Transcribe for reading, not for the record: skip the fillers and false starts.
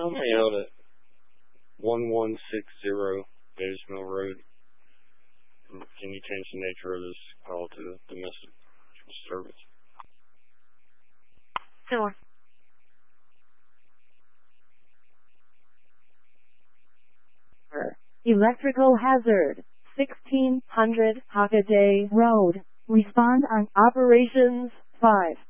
I'm out at 1160 Davis Mill Road. Can you change the nature of this call to domestic disturbance? Sure. Electrical hazard, 1600 Hockaday Road. Respond on Operations 5.